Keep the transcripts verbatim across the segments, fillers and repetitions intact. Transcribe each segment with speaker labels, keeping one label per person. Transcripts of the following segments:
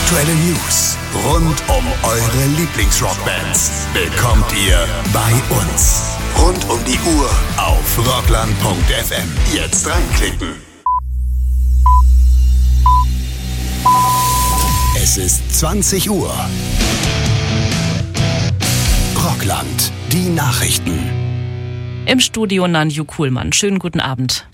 Speaker 1: Aktuelle News rund um eure Lieblingsrockbands bekommt ihr bei uns. Rund um die Uhr auf rockland punkt f m. Jetzt reinklicken. Es ist zwanzig Uhr. Rockland, die Nachrichten.
Speaker 2: Im Studio Nanju Kuhlmann. Schönen guten Abend.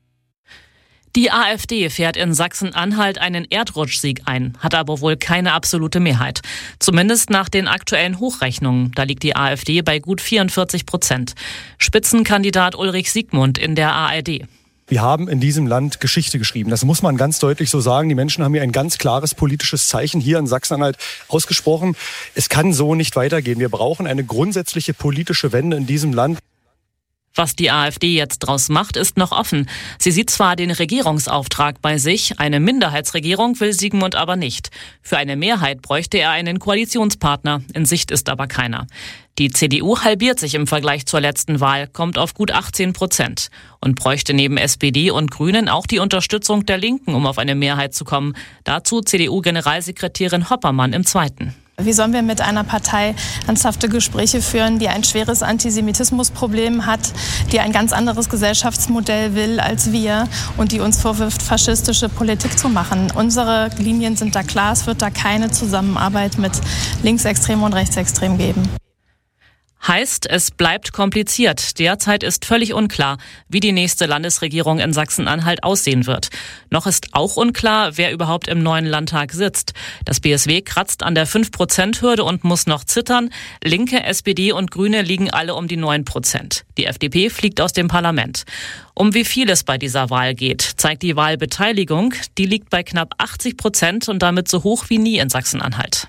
Speaker 2: Die AfD fährt in Sachsen-Anhalt einen Erdrutschsieg ein, hat aber wohl keine absolute Mehrheit. Zumindest nach den aktuellen Hochrechnungen. Da liegt die AfD bei gut vierundvierzig Prozent. Spitzenkandidat Ulrich Siegmund in der A R D.
Speaker 3: Wir haben in diesem Land Geschichte geschrieben. Das muss man ganz deutlich so sagen. Die Menschen haben hier ein ganz klares politisches Zeichen hier in Sachsen-Anhalt ausgesprochen. Es kann so nicht weitergehen. Wir brauchen eine grundsätzliche politische Wende in diesem Land.
Speaker 2: Was die AfD jetzt draus macht, ist noch offen. Sie sieht zwar den Regierungsauftrag bei sich, eine Minderheitsregierung will Siegmund aber nicht. Für eine Mehrheit bräuchte er einen Koalitionspartner, in Sicht ist aber keiner. Die C D U halbiert sich im Vergleich zur letzten Wahl, kommt auf gut achtzehn Prozent und bräuchte neben S P D und Grünen auch die Unterstützung der Linken, um auf eine Mehrheit zu kommen. Dazu C D U-Generalsekretärin Hoppermann im Zweiten.
Speaker 4: Wie sollen wir mit einer Partei ernsthafte Gespräche führen, die ein schweres Antisemitismusproblem hat, die ein ganz anderes Gesellschaftsmodell will als wir und die uns vorwirft, faschistische Politik zu machen? Unsere Linien sind da klar, es wird da keine Zusammenarbeit mit Linksextremen und Rechtsextremen geben.
Speaker 2: Heißt, es bleibt kompliziert. Derzeit ist völlig unklar, wie die nächste Landesregierung in Sachsen-Anhalt aussehen wird. Noch ist auch unklar, wer überhaupt im neuen Landtag sitzt. Das B S W kratzt an der fünf Prozent Hürde und muss noch zittern. Linke, S P D und Grüne liegen alle um die neun Prozent. Die F D P fliegt aus dem Parlament. Um wie viel es bei dieser Wahl geht, zeigt die Wahlbeteiligung. Die liegt bei knapp achtzig Prozent und damit so hoch wie nie in Sachsen-Anhalt.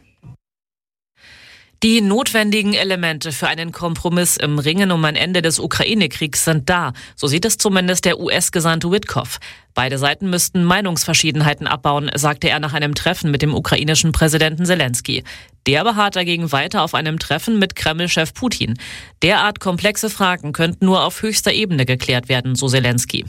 Speaker 2: Die notwendigen Elemente für einen Kompromiss im Ringen um ein Ende des Ukraine-Kriegs sind da. So sieht es zumindest der U S-Gesandte Witkoff. Beide Seiten müssten Meinungsverschiedenheiten abbauen, sagte er nach einem Treffen mit dem ukrainischen Präsidenten Selensky. Der beharrt dagegen weiter auf einem Treffen mit Kreml-Chef Putin. Derart komplexe Fragen könnten nur auf höchster Ebene geklärt werden, so Selensky.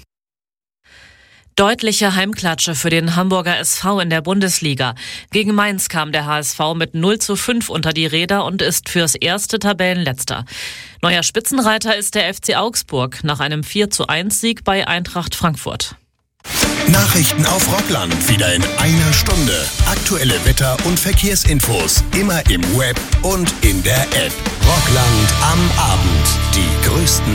Speaker 2: Deutliche Heimklatsche für den Hamburger S V in der Bundesliga. Gegen Mainz kam der H S V mit null zu fünf unter die Räder und ist fürs erste Tabellenletzter. Neuer Spitzenreiter ist der F C Augsburg nach einem vier zu eins Sieg bei Eintracht Frankfurt.
Speaker 1: Nachrichten auf Rockland wieder in einer Stunde. Aktuelle Wetter- und Verkehrsinfos immer im Web und in der App. Rockland am Abend. Die größten